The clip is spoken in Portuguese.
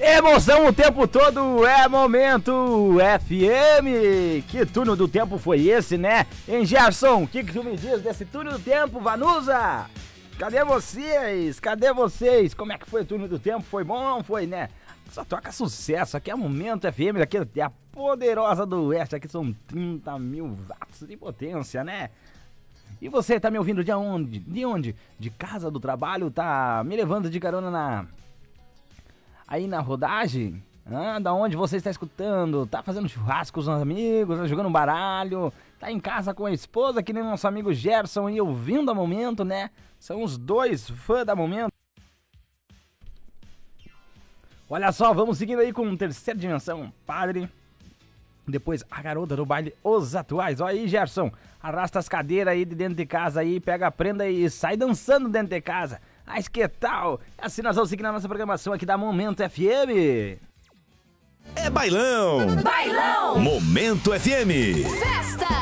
Emoção o tempo todo, é Momento FM. Que turno do tempo foi esse, né? Hein, Gerson? O que tu me diz desse turno do tempo, Vanusa? Cadê vocês? Cadê vocês? Como é que foi o turno do tempo? Foi bom ou não foi, né? Só toca sucesso. Aqui é Momento FM, aqui é a poderosa do Oeste. Aqui são 30 mil watts de potência, né? E você tá me ouvindo de onde? De onde? De casa, do trabalho? Tá me levando de carona aí na rodagem? Da onde você está escutando? Tá fazendo churrasco com os amigos? Tá jogando baralho? Tá em casa com a esposa, que nem nosso amigo Gerson, e ouvindo a Momento, né? São os dois fãs da Momento. Olha só, vamos seguindo aí com Terceira Dimensão, Padre. Depois a garota do baile, Os Atuais. Olha aí, Gerson, arrasta as cadeiras aí de dentro de casa aí, pega a prenda e sai dançando dentro de casa. Mas que tal? Assim nós vamos seguir na nossa programação aqui da Momento FM. É bailão! Bailão! Momento FM! Festa!